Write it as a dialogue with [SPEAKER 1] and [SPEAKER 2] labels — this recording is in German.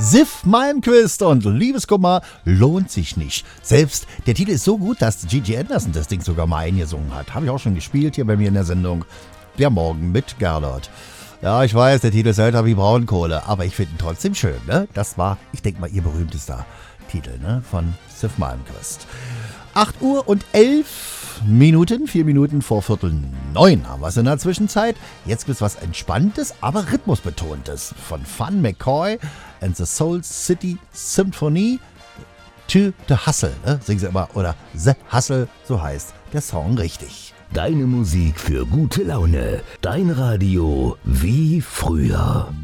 [SPEAKER 1] Sif Malmquist und Liebeskummer lohnt sich nicht. Selbst der Titel ist so gut, dass Gigi Anderson das Ding sogar mal eingesungen hat. Habe ich auch schon gespielt hier bei mir in der Sendung. Der Morgen mit Gernot. Ja, ich weiß, der Titel ist älter wie Braunkohle, aber ich finde ihn trotzdem schön, ne? Das war, ich denke mal, ihr berühmtester Titel, ne? Von Sif Malmquist. 8 Uhr und 11 Minuten, 4 Minuten vor 8:45 haben wir es in der Zwischenzeit. Jetzt gibt's was Entspanntes, aber rhythmusbetontes von Fun McCoy and the Soul City Symphony to the Hustle, ne? Singen sie immer, oder The Hustle, so heißt der Song richtig.
[SPEAKER 2] Deine Musik für gute Laune. Dein Radio wie früher.